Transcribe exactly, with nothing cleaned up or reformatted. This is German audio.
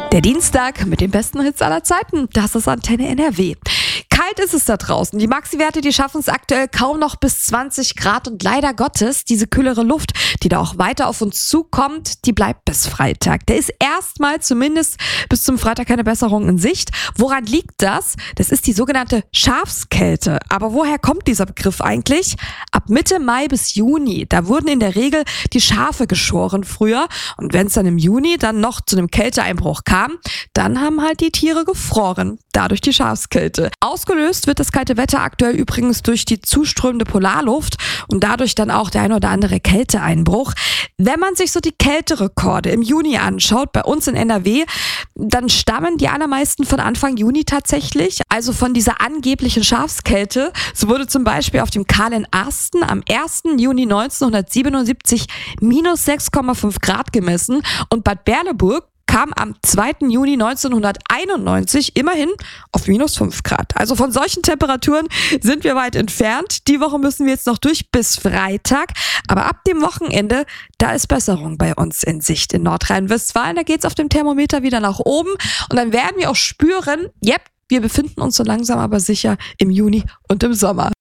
Der Dienstag mit den besten Hits aller Zeiten, das ist Antenne N R W. Kalt ist es da draußen. Die Maxi-Werte, die schaffen es aktuell kaum noch bis zwanzig Grad und leider Gottes, diese kühlere Luft, die da auch weiter auf uns zukommt, die bleibt bis Freitag. Da ist erstmal zumindest bis zum Freitag keine Besserung in Sicht. Woran liegt das? Das ist die sogenannte Schafskälte. Aber woher kommt dieser Begriff eigentlich? Ab Mitte Mai bis Juni, da wurden in der Regel die Schafe geschoren früher. Und wenn es dann im Juni dann noch zu einem Kälteeinbruch kam, dann haben halt die Tiere gefroren. Dadurch die Schafskälte. Ausgelöst wird das kalte Wetter aktuell übrigens durch die zuströmende Polarluft und dadurch dann auch der ein oder andere Kälteeinbruch. Wenn man sich so die Kälterekorde im Juni anschaut, bei uns in N R W, dann stammen die allermeisten von Anfang Juni tatsächlich, also von dieser angeblichen Schafskälte. So wurde zum Beispiel auf dem Kahlen Arsten am ersten Juni neunzehnhundertsiebenundsiebzig minus sechs Komma fünf Grad gemessen und Bad Berleburg kam am zweiten Juni neunzehnhunderteinundneunzig immerhin auf minus fünf Grad. Also von solchen Temperaturen sind wir weit entfernt. Die Woche müssen wir jetzt noch durch bis Freitag. Aber ab dem Wochenende, da ist Besserung bei uns in Sicht in Nordrhein-Westfalen. Da geht's auf dem Thermometer wieder nach oben. Und dann werden wir auch spüren, yep, wir befinden uns so langsam aber sicher im Juni und im Sommer.